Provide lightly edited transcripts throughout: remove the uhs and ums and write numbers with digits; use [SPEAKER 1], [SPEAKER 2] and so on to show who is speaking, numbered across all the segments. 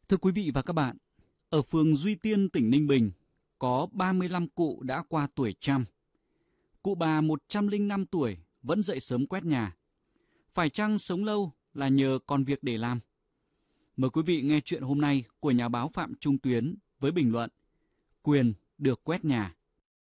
[SPEAKER 1] Thưa quý vị và các bạn, ở phường Duy Tiên, tỉnh Ninh Bình, có 35 cụ đã qua tuổi trăm. Cụ bà 105 tuổi vẫn dậy sớm quét nhà. Phải chăng sống lâu là nhờ còn việc để làm? Mời quý vị nghe chuyện hôm nay của nhà báo Phạm Trung Tuyến với bình luận Quyền được quét nhà.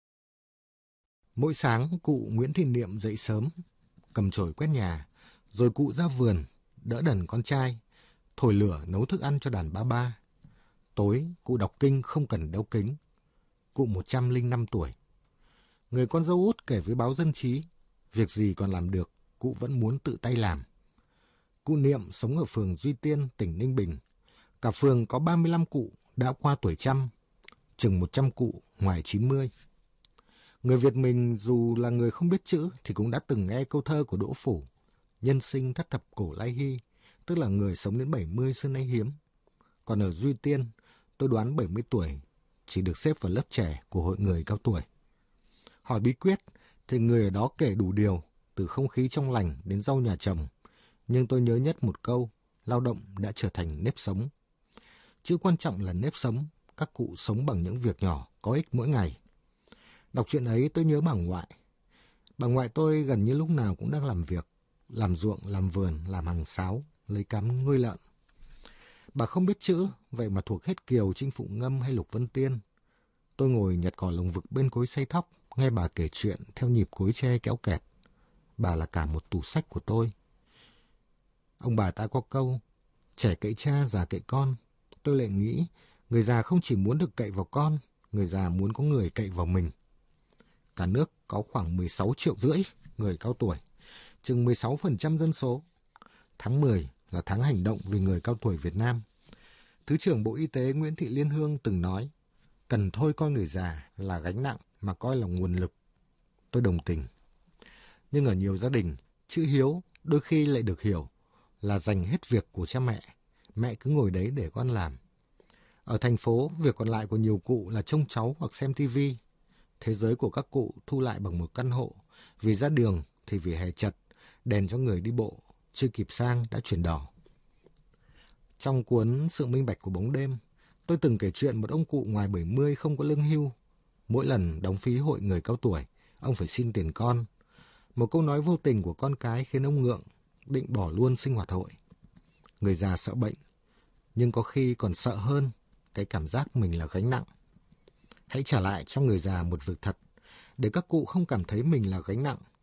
[SPEAKER 2] Mỗi sáng cụ Nguyễn Thị Niệm dậy sớm, cầm chổi quét nhà, rồi cụ ra vườn, đỡ đần con trai, thổi lửa nấu thức ăn cho đàn ba ba. Tối cụ đọc kinh không cần đeo kính. Cụ 105 tuổi. Người con dâu út kể với báo Dân Trí, việc gì còn làm được, cụ vẫn muốn tự tay làm. Cụ Niệm sống ở phường Duy Tiên, tỉnh Ninh Bình. Cả phường có 35 cụ đã qua tuổi trăm, chừng 100 cụ ngoài 90. Người Việt mình dù là người không biết chữ thì cũng đã từng nghe câu thơ của Đỗ Phủ, nhân sinh thất thập cổ lai hy, tức là người sống đến 70 xưa nay hiếm. Còn ở Duy Tiên, tôi đoán 70 tuổi chỉ được xếp vào lớp trẻ của hội người cao tuổi. Hỏi bí quyết thì người ở đó kể đủ điều, từ không khí trong lành đến rau nhà trồng. Nhưng tôi nhớ nhất một câu, lao động đã trở thành nếp sống. Chữ quan trọng là nếp sống, các cụ sống bằng những việc nhỏ có ích mỗi ngày. Đọc chuyện ấy tôi nhớ bà ngoại. Bà ngoại tôi gần như lúc nào cũng đang làm việc, làm ruộng, làm vườn, làm hàng sáo, lấy cám nuôi lợn. Bà không biết chữ, vậy mà thuộc hết Kiều, Chinh Phụ Ngâm hay Lục Vân Tiên. Tôi ngồi nhặt cỏ lồng vực bên cối xay thóc, nghe bà kể chuyện theo nhịp cối tre kéo kẹt. Bà là cả một tủ sách của tôi. Ông bà ta có câu, trẻ cậy cha, già cậy con. Tôi lại nghĩ, người già không chỉ muốn được cậy vào con, người già muốn có người cậy vào mình. Cả nước có khoảng 16,5 triệu người cao tuổi, chừng 16% dân số. Tháng 10 là tháng hành động vì người cao tuổi Việt Nam. Thứ trưởng Bộ Y tế Nguyễn Thị Liên Hương từng nói, cần thôi coi người già là gánh nặng mà coi là nguồn lực. Tôi đồng tình. Nhưng ở nhiều gia đình, chữ hiếu đôi khi lại được hiểu là dành hết việc của cha mẹ. Mẹ cứ ngồi đấy để con làm. Ở thành phố, việc còn lại của nhiều cụ là trông cháu hoặc xem tivi. Thế giới của các cụ thu lại bằng một căn hộ. Vì ra đường thì vỉa hè chật, đèn cho người đi bộ, chưa kịp sang đã chuyển đỏ. Trong cuốn Sự minh bạch của bóng đêm, tôi từng kể chuyện một ông cụ ngoài 70 không có lương hưu. Mỗi lần đóng phí hội người cao tuổi, ông phải xin tiền con. Một câu nói vô tình của con cái khiến ông ngượng, định bỏ luôn sinh hoạt hội. Người già sợ bệnh, nhưng có khi còn sợ hơn cái cảm giác mình là gánh nặng. Hãy trả lại cho người già một việc thật, để các cụ không cảm thấy mình là gánh nặng,